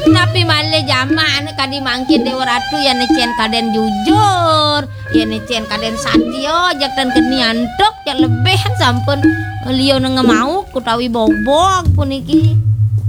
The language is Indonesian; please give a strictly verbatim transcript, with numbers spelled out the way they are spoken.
Tapi malih jaman kadi mangkin Dewa Ratu ya necen kaden jujur, ya necen kaden satya jak dan geni antuk ya lebehan sampun liyo nang mau kutawi bobok puniki.